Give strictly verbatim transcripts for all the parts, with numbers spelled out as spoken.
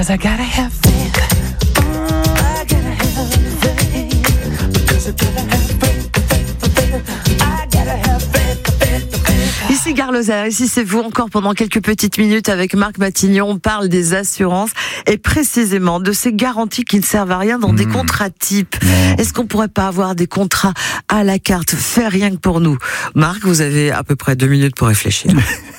'cause I gotta have faith. I gotta have faith. Because I gotta have faith, faith, faith. I gotta have faith, faith, faith. Ici Gare Lozère, ici c'est vous encore pendant quelques petites minutes avec Marc Matignon. On parle des assurances et précisément de ces garanties qui ne servent à rien dans mmh. des contrats types. Mmh. Est-ce qu'on pourrait pas avoir des contrats à la carte, fait rien que pour nous? Marc, vous avez à peu près deux minutes pour réfléchir.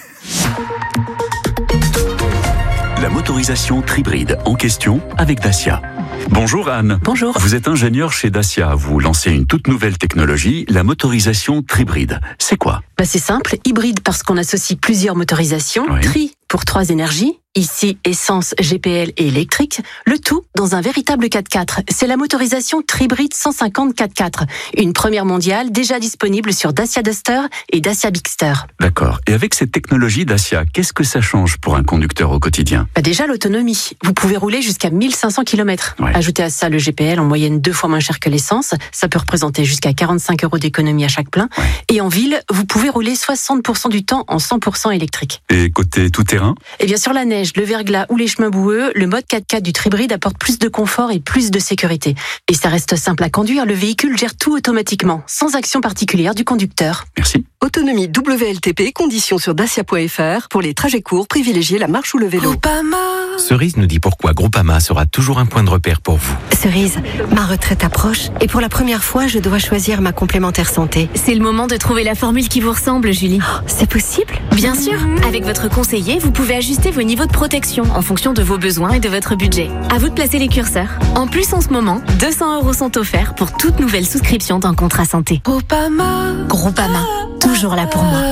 La motorisation Tribride en question avec Dacia. Bonjour Anne. Bonjour. Vous êtes ingénieur chez Dacia. Vous lancez une toute nouvelle technologie, la motorisation Tribride. C'est quoi ? Bah c'est simple, hybride parce qu'on associe plusieurs motorisations, oui. Tri pour trois énergies, ici essence, G P L et électrique, le tout dans un véritable quatre-quatre. C'est la motorisation Tribride cent cinquante quatre-quatre, une première mondiale déjà disponible sur Dacia Duster et Dacia Bigster. D'accord. Et avec cette technologie Dacia, qu'est-ce que ça change pour un conducteur au quotidien ? Bah déjà l'autonomie. Vous pouvez rouler jusqu'à mille cinq cents kilomètres. Ouais. Ajoutez à ça le G P L en moyenne deux fois moins cher que l'essence. Ça peut représenter jusqu'à quarante-cinq euros d'économie à chaque plein. Ouais. Et en ville, vous pouvez rouler soixante pour cent du temps en cent pour cent électrique. Et côté tout-terrain ? Et bien sur la neige, le verglas ou les chemins boueux, le mode quatre-quatre du Tribride apporte plus de confort et plus de sécurité. Et ça reste simple à conduire, le véhicule gère tout automatiquement, sans action particulière du conducteur. Merci. Autonomie W L T P, conditions sur dacia point f r. Pour les trajets courts, privilégiez la marche ou le vélo. Groupama. Cerise nous dit pourquoi Groupama sera toujours un point de repère pour vous. Cerise, ma retraite approche et pour la première fois, je dois choisir ma complémentaire santé. C'est le moment de trouver la formule qui vous ressemble, Julie. Oh, c'est possible ? Bien sûr. Avec votre conseiller, vous pouvez ajuster vos niveaux de protection en fonction de vos besoins et de votre budget. À vous de placer les curseurs. En plus, en ce moment, deux cents euros sont offerts pour toute nouvelle souscription d'un contrat santé. Groupama. Groupama. Toujours là pour moi.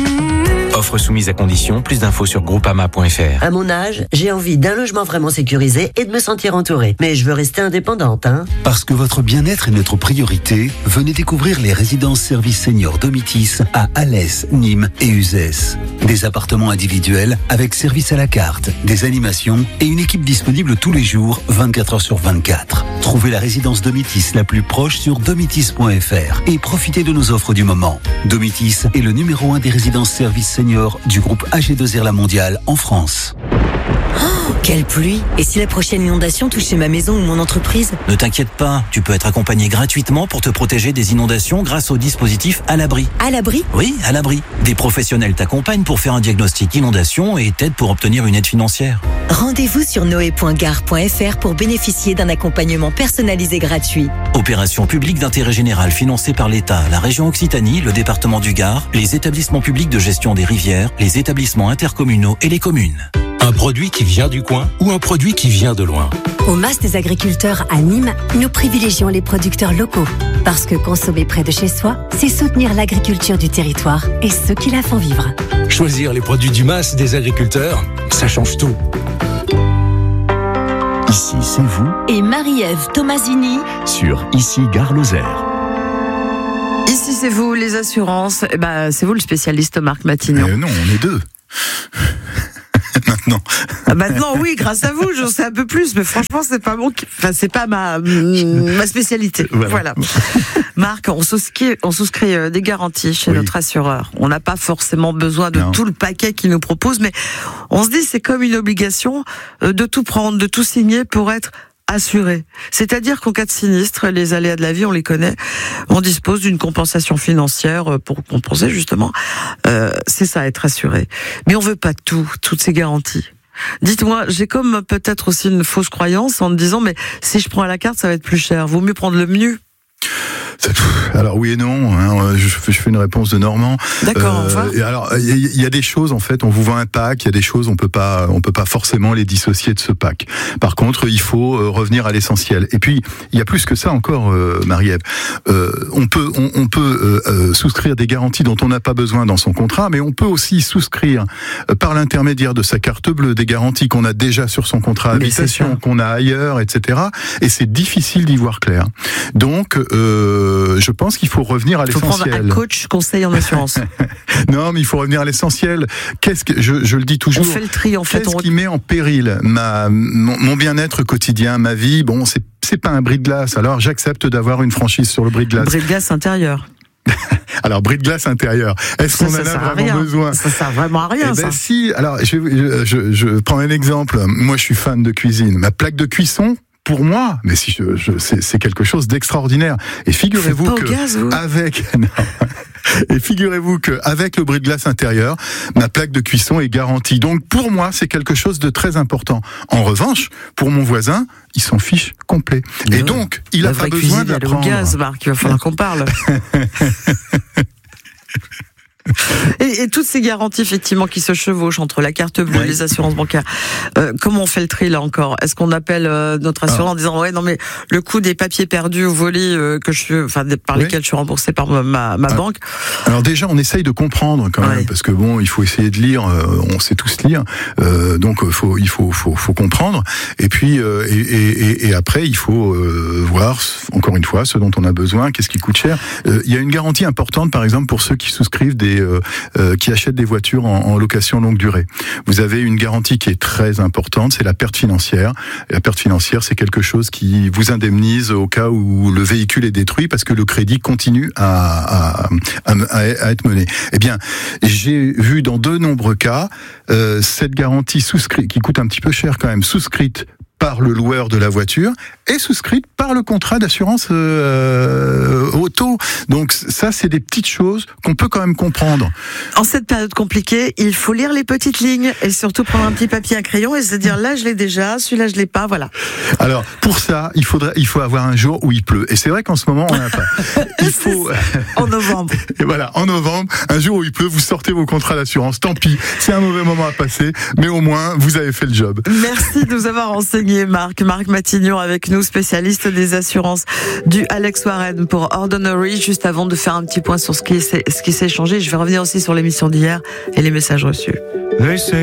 Offre soumise à condition, plus d'infos sur groupama point f r. À mon âge, j'ai envie d'un logement vraiment sécurisé et de me sentir entourée. Mais je veux rester indépendante, hein. Parce que votre bien-être est notre priorité, venez découvrir les résidences services seniors Domitis à Alès, Nîmes et Uzès. Des appartements individuels avec service à la carte, des animations et une équipe disponible tous les jours, vingt-quatre heures sur vingt-quatre. Trouvez la résidence Domitis la plus proche sur domitis point f r et profitez de nos offres du moment. Domitis est le numéro un des résidences services seniors du groupe A G deux R La Mondiale en France. Oh, quelle pluie! Et si la prochaine inondation touchait ma maison ou mon entreprise? Ne t'inquiète pas, tu peux être accompagné gratuitement pour te protéger des inondations grâce au dispositif À l'abri. À l'abri? Oui, À l'abri. Des professionnels t'accompagnent pour faire un diagnostic inondation et t'aident pour obtenir une aide financière. Rendez-vous sur noé point gare point f r pour bénéficier d'un accompagnement personnalisé gratuit. Opération publique d'intérêt général financée par l'État, la région Occitanie, le département du Gard, les établissements publics de gestion des rivières, les établissements intercommunaux et les communes. Un produit qui vient du coin ou un produit qui vient de loin? Au Mas des agriculteurs à Nîmes, nous privilégions les producteurs locaux. Parce que consommer près de chez soi, c'est soutenir l'agriculture du territoire et ceux qui la font vivre. Choisir les produits du Mas des agriculteurs, ça change tout. Ici, c'est vous. Et Marie-Ève Tomasini Sur Ici Gare Lozère. Ici c'est vous, les assurances. Eh ben, c'est vous le spécialiste Marc Matignon. Euh, non, on est deux. Maintenant. Ah, maintenant, oui, grâce à vous, j'en sais un peu plus, mais franchement, c'est pas mon, enfin, c'est pas ma, ma spécialité. Voilà. voilà. Marc, on souscrit, on souscrit des garanties chez oui. notre assureur. On n'a pas forcément besoin de non. tout le paquet qu'il nous propose, mais on se dit, c'est comme une obligation de tout prendre, de tout signer pour être assuré. C'est-à-dire qu'en cas de sinistre, les aléas de la vie, on les connaît, on dispose d'une compensation financière pour compenser justement. Euh, c'est ça, être assuré. Mais on veut pas tout, toutes ces garanties. Dites-moi, j'ai comme peut-être aussi une fausse croyance en me disant, mais si je prends à la carte, ça va être plus cher. Vaut mieux prendre le mieux. Alors oui et non, hein, je, je fais une réponse de Normand. D'accord. Euh, enfin. Alors il y, y a des choses en fait, on vous vend un pack, il y a des choses on peut pas, on peut pas forcément les dissocier de ce pack. Par contre, il faut euh, revenir à l'essentiel. Et puis il y a plus que ça encore, euh, Marie-Ève. Euh, on peut, on, on peut euh, euh, souscrire des garanties dont on n'a pas besoin dans son contrat, mais on peut aussi souscrire euh, par l'intermédiaire de sa carte bleue des garanties qu'on a déjà sur son contrat habitation, qu'on a ailleurs, et cetera. Et c'est difficile d'y voir clair. Donc euh, je pense qu'il faut revenir à l'essentiel. Il faut prendre un coach conseil en assurance. Non, mais il faut revenir à l'essentiel. Qu'est-ce que je, je le dis toujours. On fait le tri en fait. Qu'est-ce on... qui met en péril ma mon, mon bien-être quotidien, ma vie? Bon, c'est c'est pas un bris de glace. Alors j'accepte d'avoir une franchise sur le bris de glace. Bris de glace intérieur. Alors, bris de glace intérieur, est-ce Ça, qu'on ça en a sert à vraiment rien. besoin? Ça sert vraiment à rien, Eh ben ça. si, alors je, je, je, je prends un exemple. Moi, je suis fan de cuisine. Ma plaque de cuisson, pour moi, mais si je, je, c'est, c'est quelque chose d'extraordinaire. Et figurez-vous Pas au que gaz, vous avec non. Et figurez-vous que avec le bris de glace intérieur, ma plaque de cuisson est garantie. Donc pour moi, c'est quelque chose de très important. En revanche, pour mon voisin, il s'en fiche complet. Et ouais. donc, il La a pas vraie besoin cuisine, elle est au d'apprendre. gaz, Marc, il va falloir qu'on parle. Et, et toutes ces garanties effectivement qui se chevauchent entre la carte bleue, ouais. les assurances bancaires, euh, comment on fait le tri là encore? Est-ce qu'on appelle euh, notre assureur ah. en disant ouais non mais le coût des papiers perdus ou volés euh, que je suis, enfin par oui. lesquels je suis remboursé par ma, ma, ma ah. banque? Alors déjà on essaye de comprendre quand même ouais. parce que bon il faut essayer de lire, euh, on sait tous lire, euh, donc faut il faut faut faut comprendre et puis euh, et, et, et après il faut euh, voir encore une fois ce dont on a besoin, qu'est-ce qui coûte cher. Euh, il y a une garantie importante par exemple pour ceux qui souscrivent des Euh, euh, qui achètent des voitures en, en location longue durée. Vous avez une garantie qui est très importante, c'est la perte financière. Et la perte financière, c'est quelque chose qui vous indemnise au cas où le véhicule est détruit parce que le crédit continue à, à, à, à être mené. Eh bien, j'ai vu dans de nombreux cas euh, cette garantie souscrite, qui coûte un petit peu cher quand même, souscrite par le loueur de la voiture et souscrite par le contrat d'assurance euh, auto. Donc ça, c'est des petites choses qu'on peut quand même comprendre. En cette période compliquée, il faut lire les petites lignes et surtout prendre un petit papier, un crayon et se dire là, je l'ai déjà, celui-là, je l'ai pas, voilà. Alors, pour ça, il faudrait, il faut avoir un jour où il pleut. Et c'est vrai qu'en ce moment, on n'a pas. Il faut... En novembre. Et voilà, en novembre, un jour où il pleut, vous sortez vos contrats d'assurance. Tant pis, c'est un mauvais moment à passer, mais au moins, vous avez fait le job. Merci de nous avoir renseigné. Marc, Marc Matignon avec nous, spécialiste des assurances du Alex Warren pour Ordinary. Juste avant de faire un petit point sur ce qui s'est, ce qui s'est changé, je vais revenir aussi sur l'émission d'hier et les messages reçus.